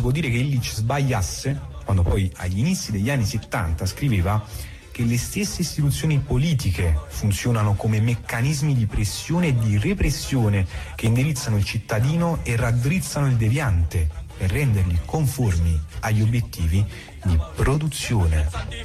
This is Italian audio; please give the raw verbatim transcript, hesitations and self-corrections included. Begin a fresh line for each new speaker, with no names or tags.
può dire che Illich sbagliasse quando poi agli inizi degli anni settanta scriveva che le stesse istituzioni politiche funzionano come meccanismi di pressione e di repressione che indirizzano il cittadino e raddrizzano il deviante per renderli conformi agli obiettivi di produzione.